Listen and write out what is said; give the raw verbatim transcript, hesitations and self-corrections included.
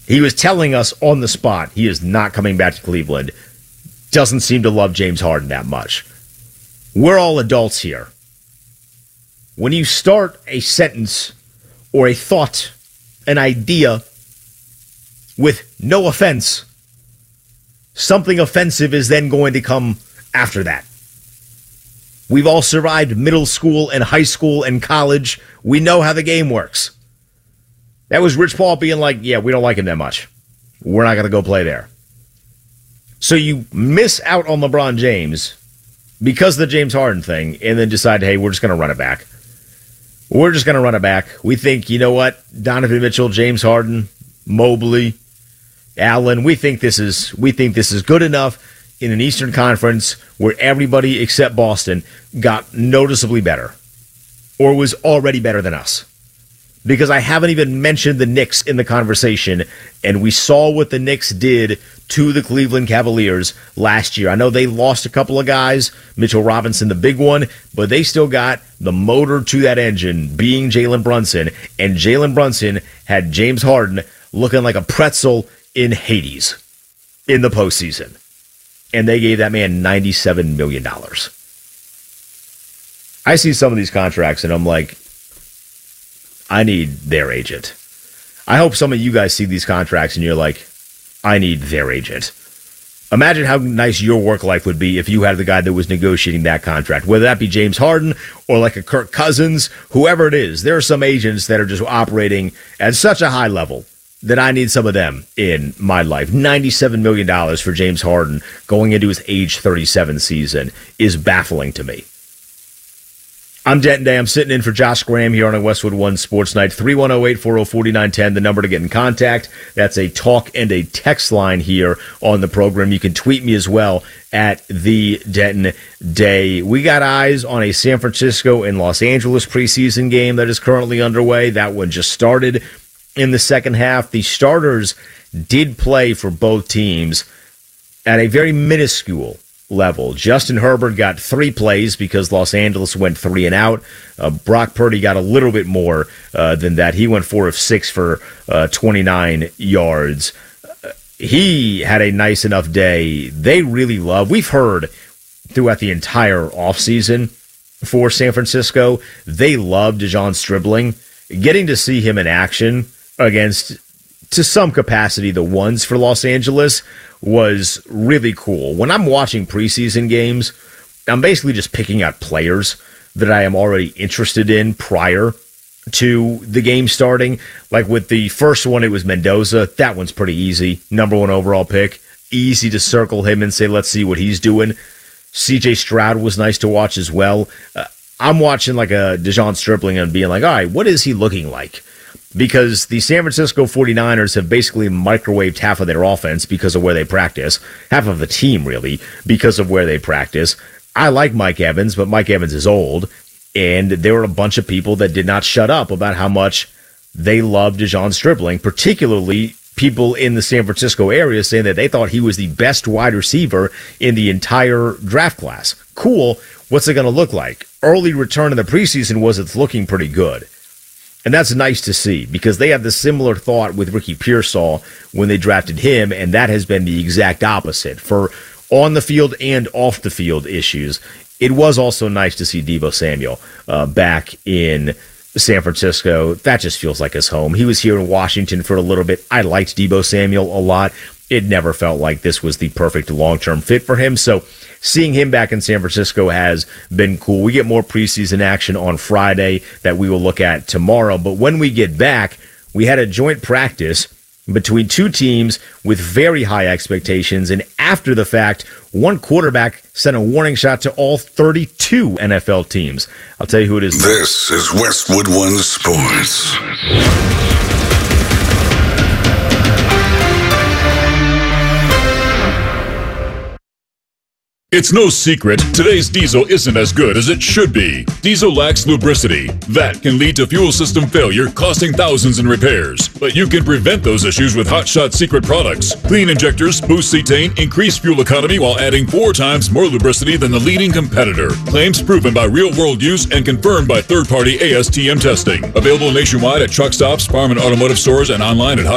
He was telling us on the spot he is not coming back to Cleveland. Doesn't seem to love James Harden that much. We're all adults here. When you start a sentence or a thought, an idea, with no offense, something offensive is then going to come after that. We've all survived middle school and high school and college. We know how the game works. That was Rich Paul being like, yeah, we don't like him that much. We're not going to go play there. So you miss out on LeBron James because of the James Harden thing, and then decide, hey, we're just going to run it back. We're just going to run it back. We think, you know what, Donovan Mitchell, James Harden, Mobley, Allen, we think this is we think this is good enough in an Eastern Conference where everybody except Boston got noticeably better or was already better than us. Because I haven't even mentioned the Knicks in the conversation, and we saw what the Knicks did to the Cleveland Cavaliers last year. I know they lost a couple of guys, Mitchell Robinson, the big one, but they still got the motor to that engine being Jalen Brunson, and Jalen Brunson had James Harden looking like a pretzel in Hades in the postseason. And they gave that man ninety-seven million dollars. I see some of these contracts, and I'm like, I need their agent. I hope some of you guys see these contracts and you're like, I need their agent. Imagine how nice your work life would be if you had the guy that was negotiating that contract, whether that be James Harden or like a Kirk Cousins, whoever it is. There are some agents that are just operating at such a high level that I need some of them in my life. ninety-seven million dollars for James Harden going into his age thirty-seven season is baffling to me. I'm Denton Day. I'm sitting in for Josh Graham here on a Westwood One Sports Night. three one zero, eight four zero, four nine one zero, the number to get in contact. That's a talk and a text line here on the program. You can tweet me as well at the Denton Day. We got eyes on a San Francisco and Los Angeles preseason game that is currently underway. That one just started in the second half. The starters did play for both teams at a very minuscule level. Justin Herbert got three plays because Los Angeles went three and out. Uh, Brock Purdy got a little bit more uh, than that. He went four of six for uh, twenty-nine yards. Uh, he had a nice enough day. They really love, we've heard throughout the entire offseason for San Francisco, they love DeJon Stribling. Getting to see him in action against, to some capacity, the ones for Los Angeles was really cool. When I'm watching preseason games, I'm basically just picking out players that I am already interested in prior to the game starting. Like with the first one, it was Mendoza. That one's pretty easy. Number one overall pick. Easy to circle him and say, let's see what he's doing. C J Stroud was nice to watch as well. Uh, I'm watching like a DeJon Stribling and being like, all right, what is he looking like? Because the San Francisco forty-niners have basically microwaved half of their offense because of where they practice, half of the team, really, because of where they practice. I like Mike Evans, but Mike Evans is old, and there were a bunch of people that did not shut up about how much they loved DeJon Stribling, particularly people in the San Francisco area saying that they thought he was the best wide receiver in the entire draft class. Cool. What's it going to look like? Early return in the preseason was it's looking pretty good. And that's nice to see because they had the similar thought with Ricky Pearsall when they drafted him, and that has been the exact opposite. For on the field and off the field issues, it was also nice to see Deebo Samuel uh, back in San Francisco. That just feels like his home. He was here in Washington for a little bit. I liked Deebo Samuel a lot. It never felt like this was the perfect long-term fit for him. So seeing him back in San Francisco has been cool. We get more preseason action on Friday that we will look at tomorrow. But when we get back, we had a joint practice between two teams with very high expectations. And after the fact, one quarterback sent a warning shot to all thirty-two N F L teams. I'll tell you who it is. This is Westwood One Sports. It's no secret, today's diesel isn't as good as it should be. Diesel lacks lubricity. That can lead to fuel system failure, costing thousands in repairs. But you can prevent those issues with Hot Shot Secret products. Clean injectors boost cetane, increase fuel economy while adding four times more lubricity than the leading competitor. Claims proven by real-world use and confirmed by third-party A S T M testing. Available nationwide at truck stops, farm and automotive stores, and online at Hot